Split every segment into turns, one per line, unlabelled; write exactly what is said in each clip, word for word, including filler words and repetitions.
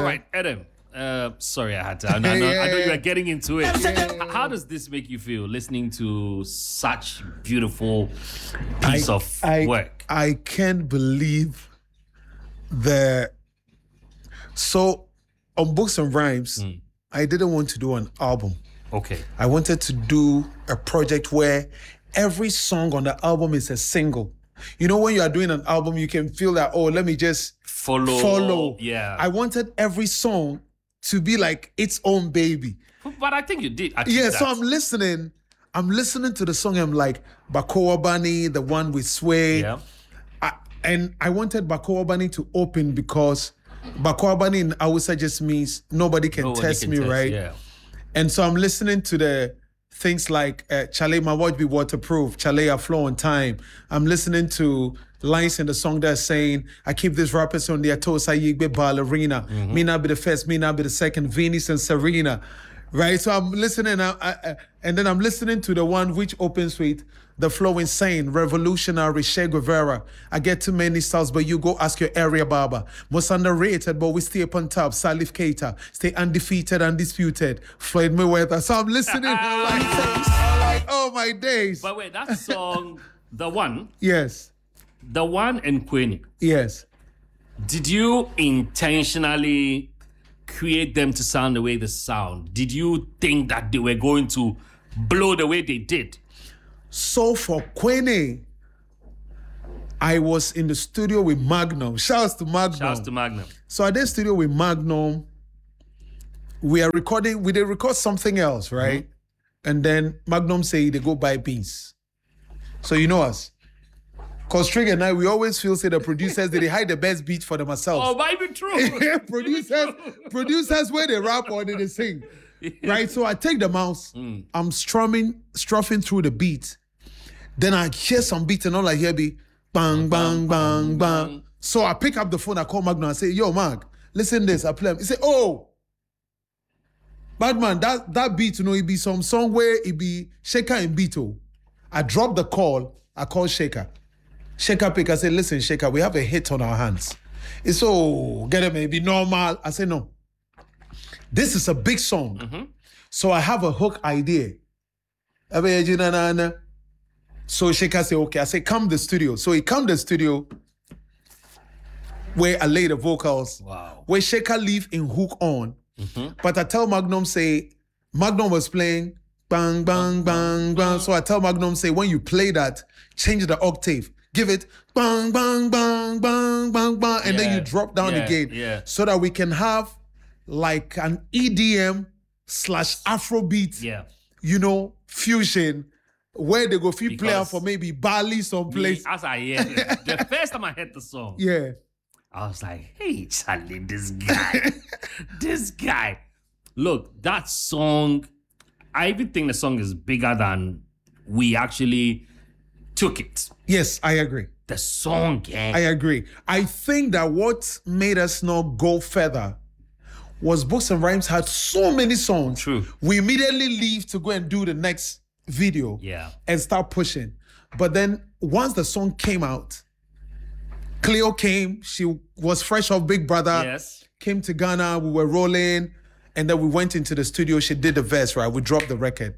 right, Adam. Uh, sorry, I had to. I know, I know,
yeah.
I know you are getting into it.
Yeah.
How does this make you feel listening to such beautiful piece
I,
of
I,
work?
I can't believe the. So, on Books and Rhymes,
Mm.
I didn't want to do an album.
Okay.
I wanted to do a project where every song on the album is a single. You know, when you are doing an album, you can feel that, oh, let me just
Follow.
follow.
Yeah.
I wanted every song to be like its own baby.
But I think you did. achieve
Yeah,
that.
so I'm listening. I'm listening to the song. I'm like, Bakoa Bani, the one with Sway.
Yeah.
I, and I wanted Bakoa Bani to open because Bakoa Bani in Hausa just means nobody can
Nobody
test
can
me,
test,
right?
Yeah.
And so I'm listening to the things like uh, Chale, my watch be waterproof, Chale, I flow on time. I'm listening to lines in the song that's saying, I keep these rappers on their toes, I be ballerina.
Mm-hmm.
Me not be the first, me not be the second, Venus and Serena. Right? So I'm listening, I, I, and then I'm listening to the one which opens with the flow insane, revolutionary, Che Guevara. I get too many styles, but you go ask your area barber. Most underrated, but we stay up on top. Salif Keita, stay undefeated, undisputed. Floyd Mayweather. So I'm listening, I'm like, I'm like, oh my days.
But wait, that song, the one,
Yes,
the one in Queenie,
yes.
did you intentionally create them to sound the way they sound? Did you think that they were going to blow the way they did?
So for Queenie, I was in the studio with Magnum. Shouts to Magnum.
Shouts to Magnum.
So I did studio with Magnum. We are recording, we did record something else, right?
Mm-hmm.
And then Magnum say they go buy beans. So you know us. Cause Trigger and I, we always feel say the producers they hide the best beats for themselves.
Oh, might be true.
producers, producers where they rap or they sing. Right? So I take the mouse,
Mm.
I'm strumming, struffing through the beat. Then I hear some beats and all I hear be bang, bang, bang, bang. So I pick up the phone, I call Magnum and say, yo, Mag, listen this. I play him. He say, oh, bad man, that, that beat, you know, it be some song where it be Shaker and Beto. I drop the call, I call Shaker. Shaker pick, I say, listen, Shaker, we have a hit on our hands. It's so, get it, maybe normal. I say, no. This is a big song.
Mm-hmm.
So I have a hook idea. So Shaker say, okay. I say, come to the studio. So he come to the studio where I lay the vocals.
Wow.
Where Shaker leave in hook on.
Mm-hmm.
But I tell Magnum, say, Magnum was playing bang, bang, bang, bang. So I tell Magnum, say, when you play that, change the octave. Give it bang, bang, bang, bang, bang, bang. And then
Yeah.
you drop down
Yeah,
again.
yeah.
So that we can have like an E D M slash Afrobeat,
Yeah.
you know, fusion where they go fit play
Because
for maybe Bali someplace.
Me, as I heard it, the first time I heard the song,
Yeah.
I was like, hey, Charlie, this guy, this guy. Look, that song, I even think the song is bigger than we actually took it.
Yes, I agree.
The song, yeah.
I agree. I think that what made us not go further was Books and Rhymes had so many songs.
True.
We immediately leave to go and do the next video
Yeah.
and start pushing. But then once the song came out, Cleo came, she was fresh off Big Brother,
Yes.
came to Ghana, we were rolling, and then we went into the studio, she did the verse, right? We dropped the record.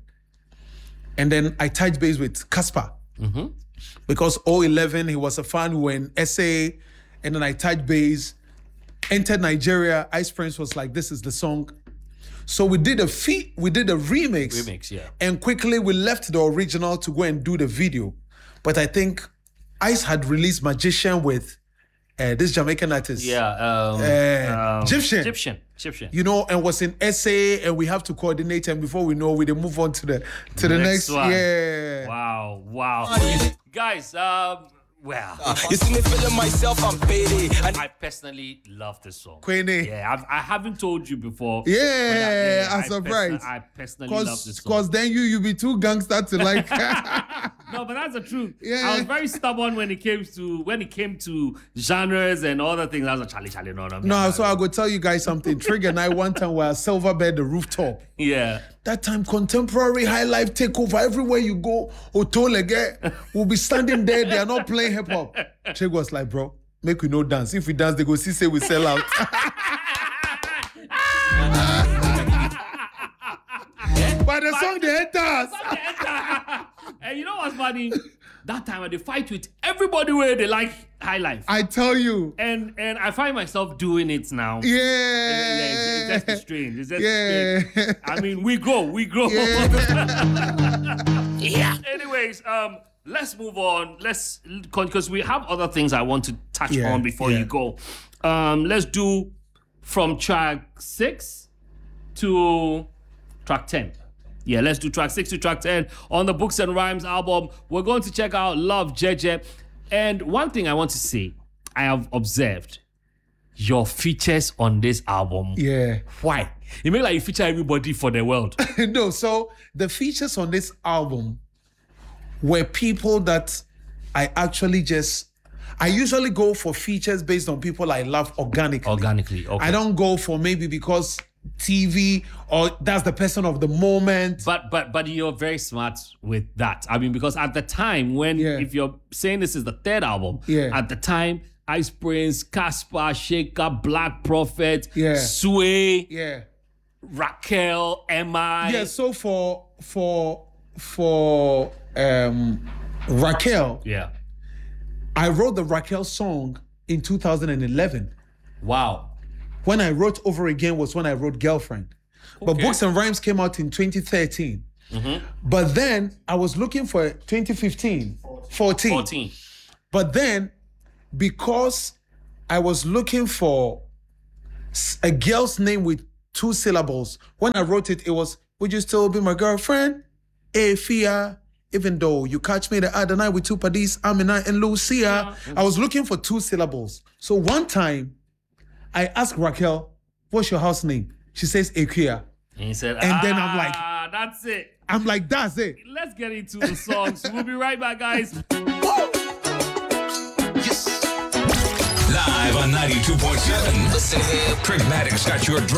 And then I touched base with Casper.
Mm-hmm.
Because oh eleven, he was a fan, we were in S A, and then I touched base, entered Nigeria, Ice Prince was like, this is the song. So we did a feat, we did a remix.
Remix, yeah.
And quickly we left the original to go and do the video. But I think Ice had released Magician with uh, this Jamaican artist.
Yeah. Um,
Uh,
um,
Egyptian.
Egyptian. Egyptian.
You know, and was in S A, and we have to coordinate, and before we know, we then move on to the to the
Next
next,
one.
yeah.
Wow. Wow. Guys, um, well,
You see me feeling myself, I'm faded. And
I personally love this song.
Queenie.
Yeah, I've, I haven't told you before.
Yeah,
but I-
I'm
I
surprised.
person- I personally love this
Cause,
song.
cause then you you be too gangster to like.
No, but that's the truth.
Yeah.
I was very stubborn when it came to when it came to genres and other things. I was like, Charlie, Charlie, no, no.
No, so I go tell you guys something. Trigger and I one time were at Silver Bed, the rooftop.
Yeah.
That time, contemporary high life takeover. Everywhere you go, Otolege will be standing there. They are not playing hip hop. Trigger was like, bro, make we no dance. If we dance, they go see say we sell out. But the song they enters.
And you know what's funny? That time when they fight with everybody where they like High Life.
I tell you.
and and I find myself doing it now.
Yeah.
Yeah, it's, it's just strange. It's just
Yeah.
strange. I mean, we grow, we grow.
Yeah.
Yeah. Anyways, um, let's move on. Let's because we have other things I want to touch
Yeah,
on before
yeah.
you go. Um, let's do from track six to track ten. Yeah, let's do track six to track ten on the Books and Rhymes album. We're going to check out Love Jeje. And one thing I want to say, I have observed your features on this album.
Yeah.
Why? It makes like you feature everybody for the world.
No, so the features on this album were people that I actually just I usually go for features based on people I love organically.
Organically, okay.
I don't go for maybe because T V or that's the person of the moment.
But but but you're very smart with that. I mean, because at the time when
Yeah.
if you're saying this is the third album,
Yeah.
at the time, Ice Prince, Casper, Shaker, Black Prophet,
Yeah.
Sway,
Yeah.
Raquel, M I.
Yeah, so for for for um Raquel,
Yeah.
I wrote the Raquel song in two thousand eleven.
Wow.
When I wrote Over Again was when I wrote Girlfriend. But
Okay.
Books and Rhymes came out in twenty thirteen. But then I was looking for twenty fifteen, fourteen.
fourteen.
But then because I was looking for s- a girl's name with two syllables, when I wrote it, it was, would you still be my girlfriend? Afia. Even though you catch me the other night with two paddies, Amina and Lucia. I was looking for two syllables. So one time, I asked Raquel, what's your house name? She says Equia.
And he said,
And
ah,
then I'm like-
that's it.
I'm like, that's it.
Let's get into the songs. We'll be right back, guys.
Live on ninety-two point seven.
Listen here.
Craig Maddox got your drum